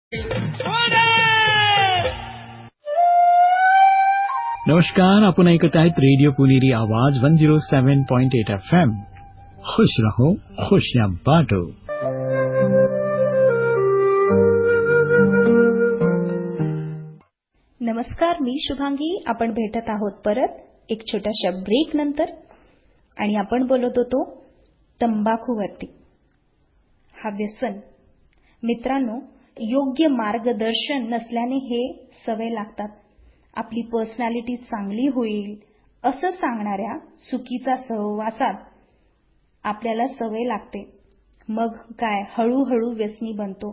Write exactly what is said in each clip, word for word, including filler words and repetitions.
नमस्कार, आपण ऐकत आहेत रेडिओ पुणेरी आवाज वन झिरो सेवन पॉइंट एट एफ एम. खुश रहो, खुशियां बांटो. नमस्कार, मी शुभांगी. आपण भेटत आहोत परत एक छोट्याशा ब्रेक नंतर आणि आपण बोलत होतो तंबाखूवरती. हा व्यसन. मित्रांनो, योग्य मार्गदर्शन नसल्याने हे सवय लागतात. आपली पर्सनॅलिटी चांगली होईल असं सांगणाऱ्या चुकीचा सहवासात आपल्याला सवय लागते. मग काय हळूहळू व्यसनी बनतो.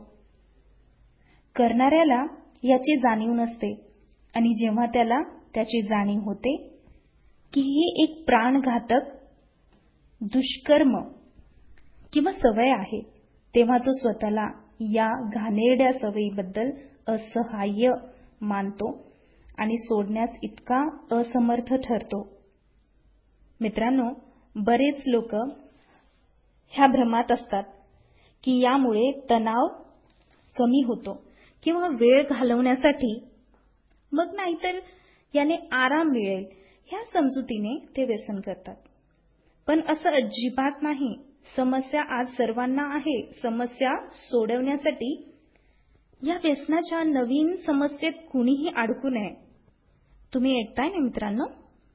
करणाऱ्याला याची जाणीव नसते आणि जेव्हा त्याला त्याची जाणीव होते की ही एक प्राणघातक दुष्कर्म किंवा सवय आहे, तेव्हा तो स्वतःला या घाणेरड्या सवयीबद्दल असहाय्य मानतो आणि सोडण्यास इतका असमर्थ ठरतो. मित्रांनो, बरेच लोक ह्या भ्रमात असतात की यामुळे तणाव कमी होतो किंवा वेळ घालवण्यासाठी, मग नाहीतर याने आराम मिळेल, ह्या समजुतीने ते व्यसन करतात. पण असं अजिबात नाही. समस्या आज सर्वांना आहे. समस्या सोडवण्यासाठी या व्यसनाच्या नवीन समस्येत कुणीही अडकू नये. तुम्ही ऐकताय ना मित्रांनो?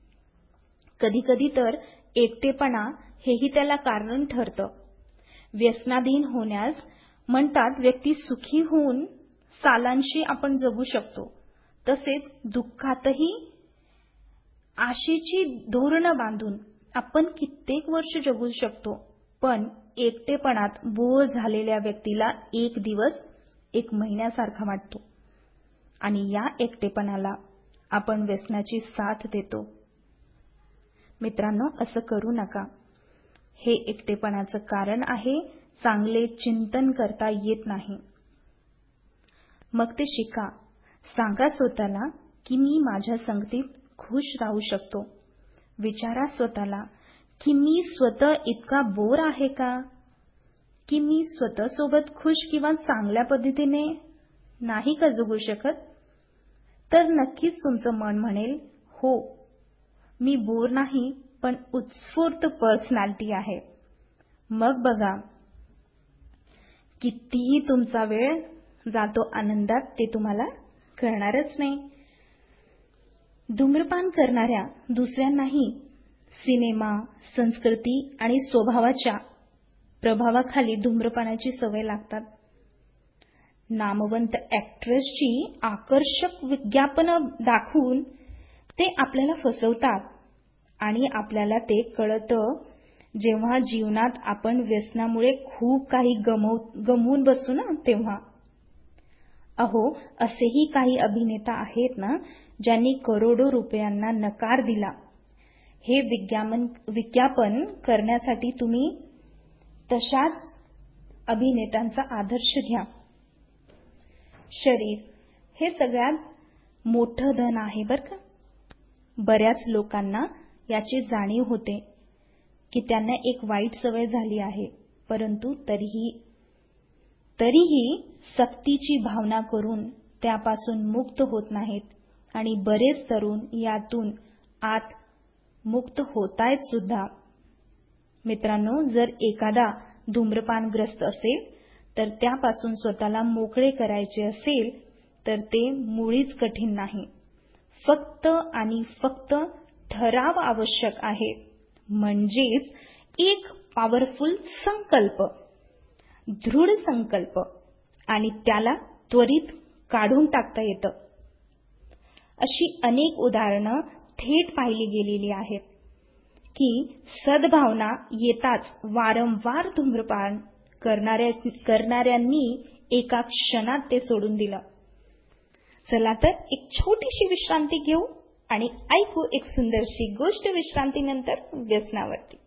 कधी कधी तर एकटेपणा हेही त्याला कारण ठरतं. व्यसनाधीन होण्यास म्हणतात व्यक्ती सुखी होऊन सालांशी आपण जगू शकतो, तसेच दुःखातही आशेची धोरणं बांधून आपण कित्येक वर्ष जगू शकतो. पण एकटेपणात बोर झालेल्या व्यक्तीला एक दिवस एक महिन्यासारखा वाटतो आणि या एकटेपणाला आपण व्यसनाची साथ देतो. मित्रांनो, असं करू नका. हे एकटेपणाचं कारण आहे. चांगले चिंतन करता येत नाही. मग ते शिका. सांगा स्वतःला की मी माझ्या संगतीत खुश राहू शकतो. विचारा स्वतःला की मी स्वतः इतका बोर आहे का, की मी स्वतःसोबत खुश किंवा चांगल्या पद्धतीने नाही का जगू शकत. तर नक्कीच तुमचं मन म्हणेल, हो, मी बोर नाही, पण उत्स्फूर्त पर्सनॅलिटी आहे. मग बघा, कितीही तुमचा वेळ जातो आनंदात ते तुम्हाला कळणारच नाही. धूम्रपान करणाऱ्या दुसऱ्यांनाही सिनेमा, संस्कृती आणि स्वभावाच्या प्रभावाखाली धूम्रपानाची सवय लागतात. नामवंत ॲक्ट्रेसची आकर्षक विज्ञापनं दाखवून ते आपल्याला फसवतात आणि आपल्याला ते कळतं जेव्हा जीवनात आपण व्यसनामुळे खूप काही गमव गमवून बसतो ना तेव्हा. अहो, असेही काही अभिनेता आहेत ना ज्यांनी करोडो रुपयांना नकार दिला. हे विज्ञापन विज्ञापन करण्यासाठी तुम्ही तशाच अभिनेत्यांचा आदर्श घ्या. शरीर हे सगळ्यात मोठं धन आहे बरं का. बऱ्याच लोकांना याची जाणीव होते की त्यांना एक वाईट सवय झाली आहे, परंतु तरीही तरीही सक्तीची भावना करून त्यापासून मुक्त होत नाहीत आणि बरेच तरुण यातून आत मुक्त होतायत सुद्धा. मित्रांनो, जर एखादा धूम्रपानग्रस्त असेल तर त्यापासून स्वतःला मोकळे करायचे असेल तर ते मुळीच कठीण नाही. फक्त आणि फक्त ठराव आवश्यक आहे, म्हणजेच एक पॉवरफुल संकल्प, दृढ संकल्प, आणि त्याला त्वरित काढून टाकता येतं. अशी अनेक उदाहरणं थेट पाहिली गेलेली आहेत की सद्भावना येताच वारंवार धूम्रपान करणाऱ्या करणाऱ्यांनी एका क्षणात ते सोडून दिलं. चला तर एक छोटीशी विश्रांती घेऊ आणि ऐकू एक सुंदरशी गोष्ट विश्रांतीनंतर व्यसनावरती.